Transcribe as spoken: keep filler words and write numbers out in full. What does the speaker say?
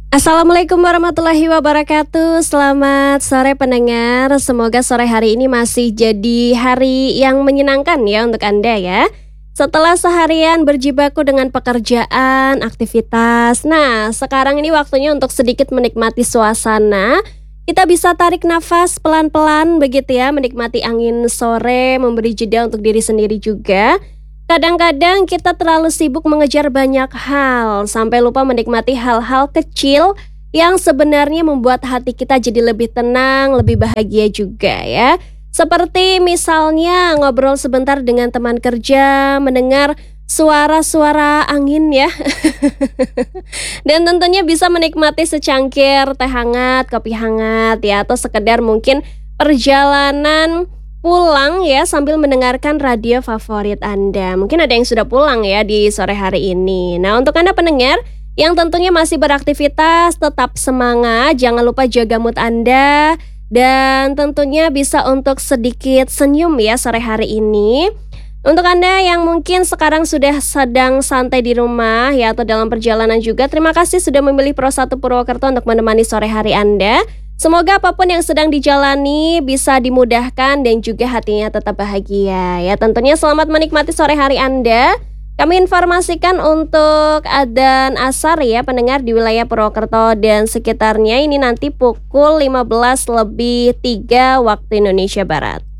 Assalamualaikum warahmatullahi wabarakatuh. Selamat sore pendengar. Semoga sore hari ini masih jadi hari yang menyenangkan ya untuk Anda ya. Setelah seharian berjibaku dengan pekerjaan, aktivitas. Nah, sekarang ini waktunya untuk sedikit menikmati suasana. Kita bisa tarik nafas pelan-pelan begitu ya, menikmati angin sore, memberi jeda untuk diri sendiri juga. Kadang-kadang kita terlalu sibuk mengejar banyak hal, sampai lupa menikmati hal-hal kecil yang sebenarnya membuat hati kita jadi lebih tenang, lebih bahagia juga ya. Seperti misalnya ngobrol sebentar dengan teman kerja, mendengar suara-suara angin ya. Dan tentunya bisa menikmati secangkir teh hangat, kopi hangat ya, atau sekedar mungkin perjalanan pulang ya sambil mendengarkan radio favorit Anda. Mungkin ada yang sudah pulang ya di sore hari ini. Nah, untuk Anda pendengar yang tentunya masih beraktivitas, tetap semangat, jangan lupa jaga mood Anda, dan tentunya bisa untuk sedikit senyum ya sore hari ini. Untuk Anda yang mungkin sekarang sudah sedang santai di rumah ya atau dalam perjalanan juga, terima kasih sudah memilih Pro satu Purwokerto untuk menemani sore hari Anda. Semoga apapun yang sedang dijalani bisa dimudahkan dan juga hatinya tetap bahagia. Ya, tentunya selamat menikmati sore hari Anda. Kami informasikan untuk adzan asar ya pendengar di wilayah Purwokerto dan sekitarnya ini nanti pukul lima belas lebih tiga waktu Indonesia Barat.